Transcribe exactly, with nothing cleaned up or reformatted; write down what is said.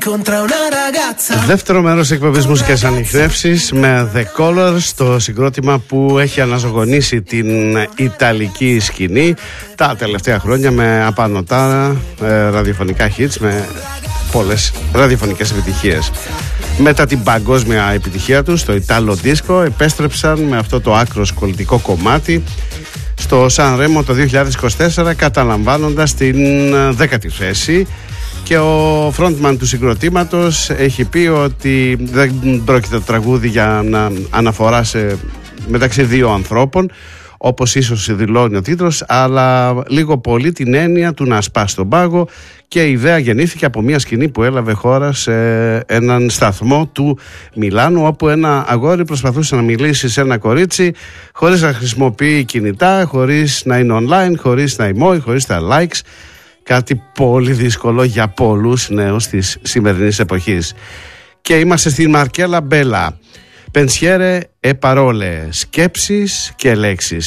Δεύτερο μέρος εκπομπής Μουσικές Ανιχνεύσεις με The Colors, το συγκρότημα που έχει αναζωογονήσει την ιταλική σκηνή τα τελευταία χρόνια με απανωτά ε, ραδιοφωνικά hits, με πολλές ραδιοφωνικές επιτυχίες. Μετά την παγκόσμια επιτυχία τους στο Ιτάλο Disco, επέστρεψαν με αυτό το άκρος κολλητικό κομμάτι στο Σαν Ρέμο το δύο χιλιάδες είκοσι τέσσερα, καταλαμβάνοντας την δέκατη θέση. Και ο frontman του συγκροτήματος έχει πει ότι δεν πρόκειται το τραγούδι για να αναφορά σε μεταξύ δύο ανθρώπων, όπως ίσως δηλώνει ο τίτλος, αλλά λίγο πολύ την έννοια του να σπάσει τον πάγο, και η ιδέα γεννήθηκε από μια σκηνή που έλαβε χώρα σε έναν σταθμό του Μιλάνου, όπου ένα αγόρι προσπαθούσε να μιλήσει σε ένα κορίτσι χωρίς να χρησιμοποιεί κινητά, χωρίς να είναι online, χωρίς να ημώει, χωρίς τα likes. Κάτι πολύ δύσκολο για πολλούς νέους της σημερινής εποχής. Και είμαστε στην Μαρκέλα Μπέλα. Pensiere e parole, σκέψεις και λέξεις.